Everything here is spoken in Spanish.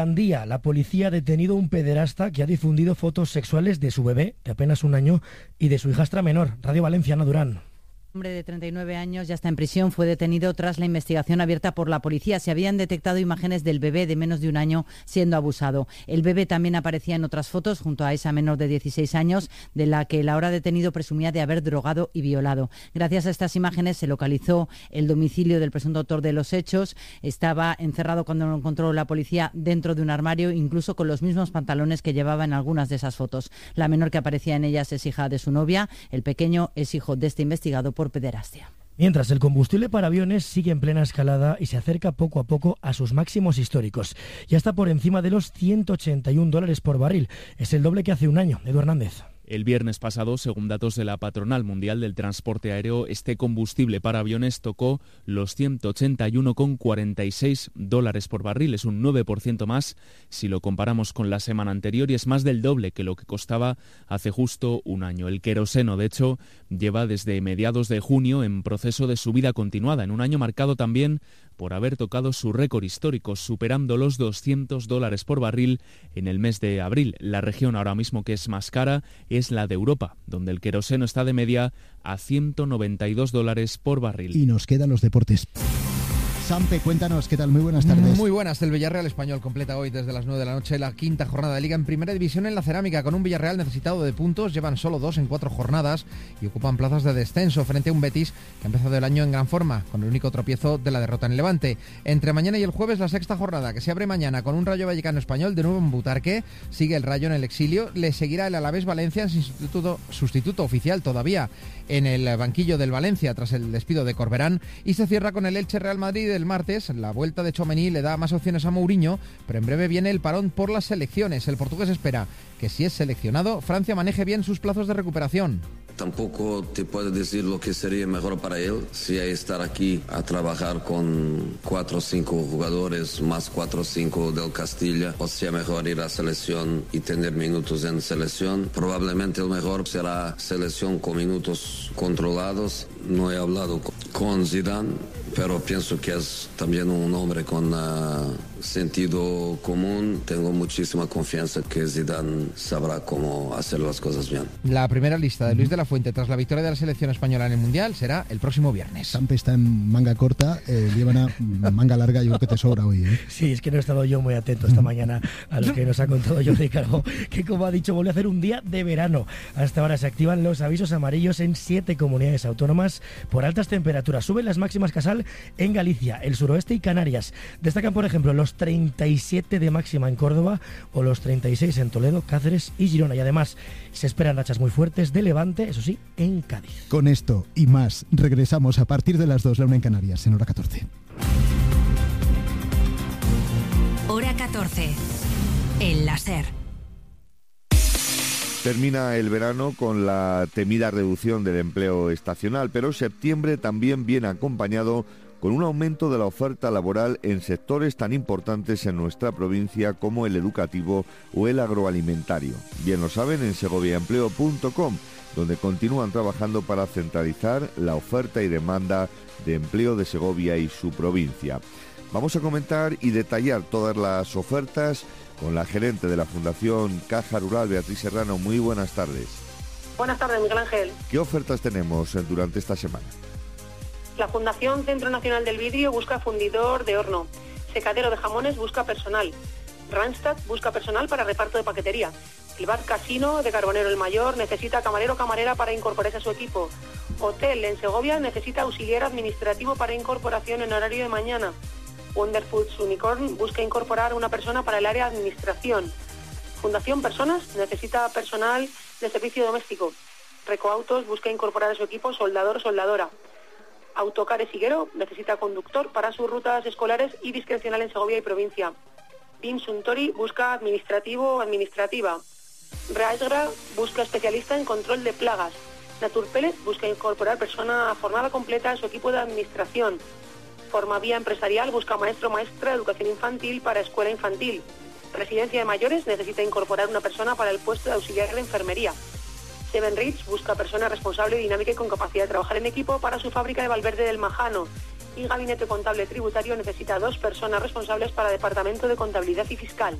Andía, la policía ha detenido a un pederasta que ha difundido fotos sexuales de su bebé, de apenas 1 año, y de su hijastra menor. Radio Valencia, Ana Durán. Un hombre de 39 años ya está en prisión, fue detenido tras la investigación abierta por la policía. Se habían detectado imágenes del bebé de menos de 1 año siendo abusado. El bebé también aparecía en otras fotos junto a esa menor de 16 años, de la que el ahora detenido presumía de haber drogado y violado. Gracias a estas imágenes se localizó el domicilio del presunto autor de los hechos. Estaba encerrado cuando lo encontró la policía dentro de un armario, incluso con los mismos pantalones que llevaba en algunas de esas fotos. La menor que aparecía en ellas es hija de su novia. El pequeño es hijo de este investigado por pederastia. Mientras, el combustible para aviones sigue en plena escalada y se acerca poco a poco a sus máximos históricos. Ya está por encima de los $181 por barril. Es el doble que hace 1 año. Edu Hernández. El viernes pasado, según datos de la Patronal Mundial del Transporte Aéreo, este combustible para aviones tocó los $181,46 por barril. Es un 9% más si lo comparamos con la semana anterior y es más del doble que lo que costaba hace justo 1 año. El queroseno, de hecho, lleva desde mediados de junio en proceso de subida continuada, en un año marcado también por haber tocado su récord histórico, superando los $200 por barril en el mes de abril. La región ahora mismo que es más cara es la de Europa, donde el queroseno está de media a $192 por barril. Y nos quedan los deportes. Sampe, cuéntanos, ¿qué tal? Muy buenas tardes. Muy buenas. El Villarreal Español completa hoy desde las 9 de la noche la 5ª jornada de Liga en Primera División en la Cerámica, con un Villarreal necesitado de puntos. Llevan solo 2 en 4 jornadas y ocupan plazas de descenso frente a un Betis que ha empezado el año en gran forma, con el único tropiezo de la derrota en Levante. Entre mañana y el jueves, la 6ª jornada, que se abre mañana con un Rayo Vallecano Español de nuevo en Butarque. Sigue el Rayo en el exilio. Le seguirá el Alavés Valencia sin sustituto oficial todavía en el banquillo del Valencia tras el despido de Corberán. Y se cierra con el Elche Real Madrid el martes. La vuelta de Tchouaméni le da más opciones a Mourinho, pero en breve viene el parón por las selecciones. El portugués espera que, si es seleccionado, Francia maneje bien sus plazos de recuperación. Tampoco te puedo decir lo que sería mejor para él, si hay estar aquí a trabajar con 4 o 5 jugadores más 4 o 5 del Castilla, o sea mejor ir a selección y tener minutos en selección. Probablemente el mejor será selección con minutos controlados. No he hablado con Zidane, pero pienso que es también un hombre con sentido común. Tengo muchísima confianza que Zidane sabrá cómo hacer las cosas bien. La primera lista de Luis de la Fuente tras la victoria de la selección española en el Mundial será el próximo viernes. Sampe está en manga corta, lleva una manga larga, yo creo que te sobra hoy, ¿eh? Sí, es que no he estado yo muy atento esta mañana a lo que nos ha contado Jordi Calvo, que, como ha dicho, vuelve a hacer un día de verano. Hasta ahora se activan los avisos amarillos en 7 comunidades autónomas por altas temperaturas. Suben las máximas Casal en Galicia, el suroeste y Canarias. Destacan, por ejemplo, los 37 de máxima en Córdoba o los 36 en Toledo, Cáceres y Girona. Y además se esperan rachas muy fuertes de levante, eso sí, en Cádiz. Con esto y más, regresamos a partir de las 2, la 1 en Canarias, en hora 14. Hora 14, el láser. Termina el verano con la temida reducción del empleo estacional, pero septiembre también viene acompañado con un aumento de la oferta laboral en sectores tan importantes en nuestra provincia como el educativo o el agroalimentario. Bien lo saben en segoviaempleo.com, donde continúan trabajando para centralizar la oferta y demanda de empleo de Segovia y su provincia. Vamos a comentar y detallar todas las ofertas con la gerente de la Fundación Caja Rural, Beatriz Serrano. Muy buenas tardes. Buenas tardes, Miguel Ángel. ¿Qué ofertas tenemos durante esta semana? La Fundación Centro Nacional del Vidrio busca fundidor de horno. Secadero de Jamones busca personal. Randstad busca personal para reparto de paquetería. El Bar Casino de Carbonero el Mayor necesita camarero o camarera para incorporarse a su equipo. Hotel en Segovia necesita auxiliar administrativo para incorporación en horario de mañana. Wonder Foods Unicorn busca incorporar una persona para el área de administración. Fundación Personas necesita personal de servicio doméstico. Recoautos busca incorporar a su equipo soldador o soldadora. Autocares Higuero necesita conductor para sus rutas escolares y discrecional en Segovia y provincia. BIM Suntory busca administrativo o administrativa. Raesgra busca especialista en control de plagas. Naturpellet busca incorporar persona a jornada completa a su equipo de administración. Formavía Empresarial busca maestro o maestra de educación infantil para escuela infantil. Residencia de mayores necesita incorporar una persona para el puesto de auxiliar de enfermería. Seven Ridge busca persona responsable, dinámica y con capacidad de trabajar en equipo para su fábrica de Valverde del Majano. y Gabinete Contable Tributario necesita 2 personas responsables para Departamento de Contabilidad y Fiscal.